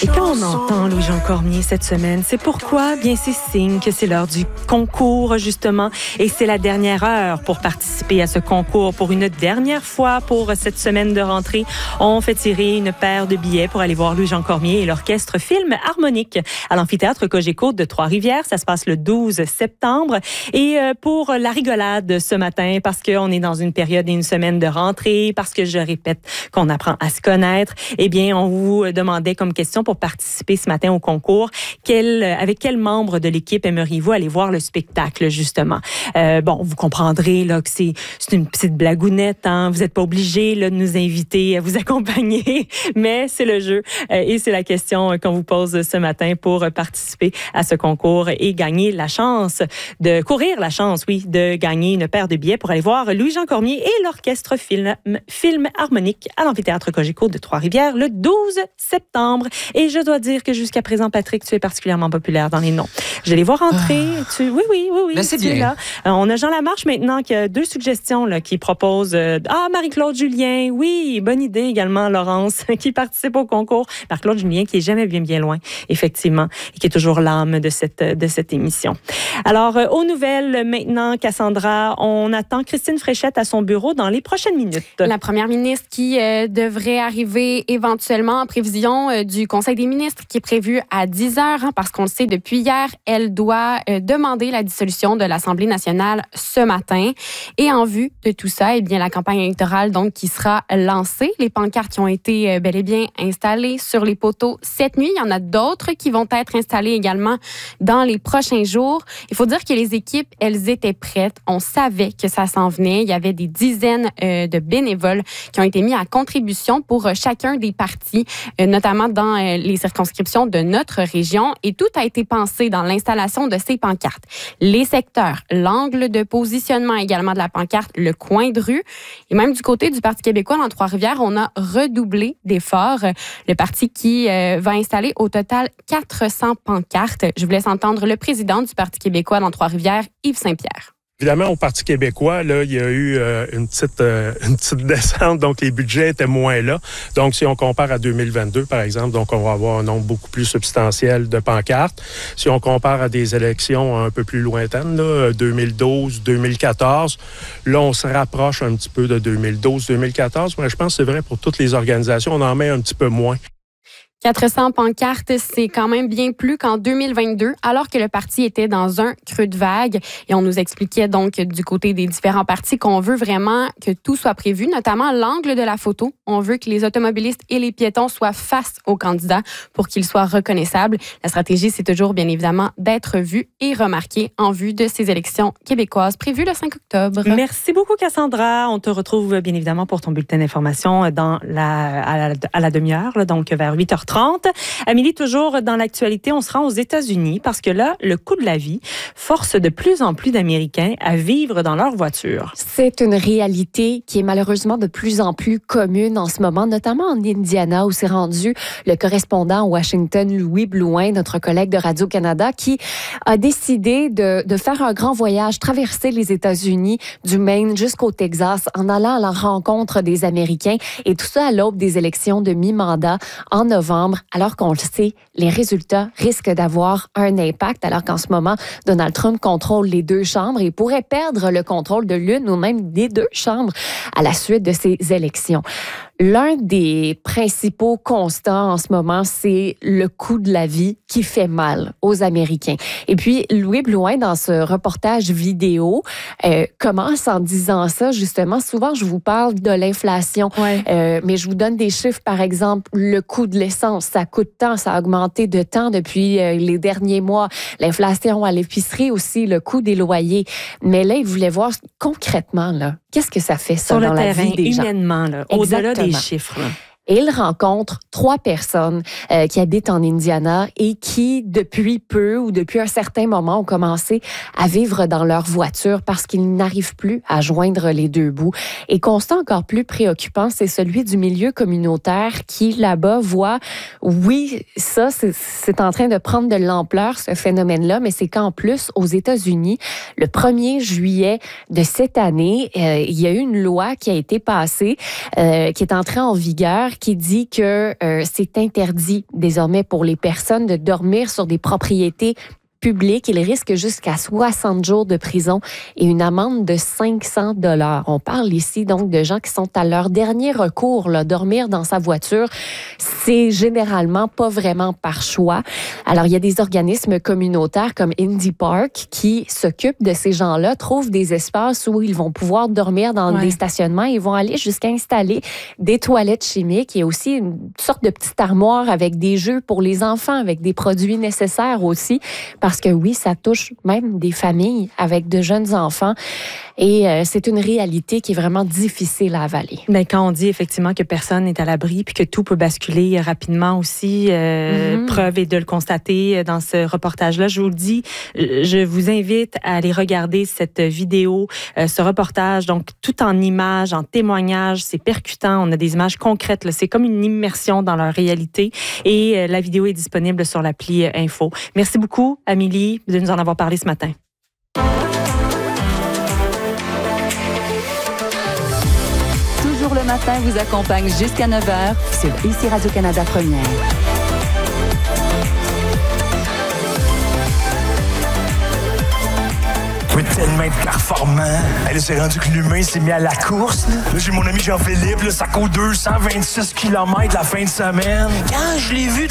Et quand on entend Louis-Jean Cormier cette semaine, c'est pourquoi? Bien, c'est signe que c'est l'heure du concours, justement. Et c'est la dernière heure pour participer à ce concours. Pour une dernière fois, pour cette semaine de rentrée, on fait tirer une paire de billets pour aller voir Louis-Jean Cormier et l'orchestre Philharmonique à l'amphithéâtre Cogeco de Trois-Rivières. Ça se passe le 12 septembre. Et pour la rigolade ce matin, parce qu'on est dans une période et une semaine de rentrée, parce que je répète qu'on apprend à se connaître, eh bien, on vous demandait comme question pour participer ce matin au concours, avec quel membre de l'équipe aimeriez-vous aller voir le spectacle, justement? Bon, vous comprendrez là, que c'est une petite blagounette. Hein? Vous n'êtes pas obligé là, de nous inviter à vous accompagner, mais c'est le jeu. Et c'est la question qu'on vous pose ce matin pour participer à ce concours et gagner la chance de gagner une paire de billets pour aller voir Louis-Jean Cormier et l'orchestre Philharmonique à l'amphithéâtre Cogeco de Trois-Rivières le 12 septembre. Et je dois dire que jusqu'à présent, Patrick, tu es particulièrement populaire dans les noms. Je les vois rentrer. Oui. Ben, c'est bien. Là. On a Jean Lamarche maintenant qui a 2 suggestions là, qui propose Marie-Claude Julien. Oui, bonne idée également, Laurence, qui participe au concours. Marie-Claude Julien qui est jamais bien loin, effectivement, et qui est toujours l'âme de cette émission. Alors, aux nouvelles maintenant, Cassandra, on attend Christine Fréchette à son bureau dans les prochaines minutes. La première ministre qui devrait arriver éventuellement en prévision du Conseil des ministres qui est prévu à 10 heures, parce qu'on le sait depuis hier, elle doit demander la dissolution de l'Assemblée nationale ce matin. Et en vue de tout ça, eh bien, la campagne électorale donc qui sera lancée. Les pancartes qui ont été bel et bien installées sur les poteaux cette nuit. Il y en a d'autres qui vont être installées également dans les prochains jours. Il faut dire que les équipes, elles étaient prêtes. On savait que ça s'en venait. Il y avait des dizaines de bénévoles qui ont été mis à contribution pour chacun des partis, notamment dans les circonscriptions de notre région. Et tout a été pensé dans l'installation de ces pancartes. Les secteurs, l'angle de positionnement également de la pancarte, le coin de rue. Et même du côté du Parti québécois dans Trois-Rivières, on a redoublé d'efforts. Le parti qui va installer au total 400 pancartes. Je vous laisse entendre le président du Parti québécois dans Trois-Rivières, Yves Saint-Pierre. Évidemment, au Parti québécois, là, il y a eu une petite descente, donc les budgets étaient moins là. Donc, si on compare à 2022, par exemple, donc on va avoir un nombre beaucoup plus substantiel de pancartes. Si on compare à des élections un peu plus lointaines, là, 2012, 2014, là, on se rapproche un petit peu de 2012, 2014. Mais je pense que c'est vrai pour toutes les organisations, on en met un petit peu moins. 400 pancartes, c'est quand même bien plus qu'en 2022, alors que le parti était dans un creux de vague. Et on nous expliquait donc du côté des différents partis qu'on veut vraiment que tout soit prévu, notamment l'angle de la photo. On veut que les automobilistes et les piétons soient face aux candidats pour qu'ils soient reconnaissables. La stratégie, c'est toujours bien évidemment d'être vu et remarqué en vue de ces élections québécoises prévues le 5 octobre. Merci beaucoup, Cassandra. On te retrouve bien évidemment pour ton bulletin d'information à la demi-heure, là, donc vers 8h30. Amélie, toujours dans l'actualité, on se rend aux États-Unis parce que là, le coût de la vie force de plus en plus d'Américains à vivre dans leur voiture. C'est une réalité qui est malheureusement de plus en plus commune en ce moment, notamment en Indiana où s'est rendu le correspondant à Washington, Louis Blouin, notre collègue de Radio-Canada, qui a décidé de faire un grand voyage, traverser les États-Unis du Maine jusqu'au Texas en allant à la rencontre des Américains et tout ça à l'aube des élections de mi-mandat en novembre. Alors qu'on le sait, les résultats risquent d'avoir un impact, alors qu'en ce moment, Donald Trump contrôle les 2 chambres et pourrait perdre le contrôle de l'une ou même des 2 chambres à la suite de ces élections. L'un des principaux constants en ce moment, c'est le coût de la vie qui fait mal aux Américains. Et puis, Louis Blouin, dans ce reportage vidéo, commence en disant ça, justement. Souvent, je vous parle de l'inflation, mais je vous donne des chiffres, par exemple, le coût de l'essence, ça coûte tant, ça a augmenté de tant depuis les derniers mois. L'inflation à l'épicerie aussi, le coût des loyers. Mais là, il voulait voir concrètement, là, qu'est-ce que ça fait, ça, dans la vie des gens? Humainement, là, au-delà des chiffres. Là. Et il rencontre 3 personnes qui habitent en Indiana et qui, depuis peu ou depuis un certain moment, ont commencé à vivre dans leur voiture parce qu'ils n'arrivent plus à joindre les 2 bouts. Et constat encore plus préoccupant, c'est celui du milieu communautaire qui, là-bas, voit, oui, ça, c'est en train de prendre de l'ampleur, ce phénomène-là, mais c'est qu'en plus, aux États-Unis, le 1er juillet de cette année, il y a eu une loi qui a été passée, qui est entrée en vigueur qui dit que c'est interdit désormais pour les personnes de dormir sur des propriétés public. Il risque jusqu'à 60 jours de prison et une amende de 500 $. On parle ici donc de gens qui sont à leur dernier recours. Là. Dormir dans sa voiture, c'est généralement pas vraiment par choix. Alors, il y a des organismes communautaires comme Indy Park qui s'occupent de ces gens-là, trouvent des espaces où ils vont pouvoir dormir dans des stationnements. Ils vont aller jusqu'à installer des toilettes chimiques. Il y a aussi une sorte de petite armoire avec des jeux pour les enfants, avec des produits nécessaires aussi. Parce que oui, ça touche même des familles avec de jeunes enfants et c'est une réalité qui est vraiment difficile à avaler. Mais quand on dit effectivement que personne n'est à l'abri puis que tout peut basculer rapidement aussi, preuve est de le constater dans ce reportage-là. Je vous le dis, je vous invite à aller regarder cette vidéo, ce reportage, donc tout en images, en témoignages, c'est percutant, on a des images concrètes, là. C'est comme une immersion dans leur réalité et la vidéo est disponible sur l'appli Info. Merci beaucoup, Amélie, de nous en avoir parlé ce matin. Toujours le matin vous accompagne jusqu'à 9h sur ici Radio-Canada Première. Oui, tellement être performant. Elle s'est rendu que l'humain s'est mis à la course. Là, j'ai mon ami Jean-Philippe, là, ça court 226 km la fin de semaine. Quand je l'ai vu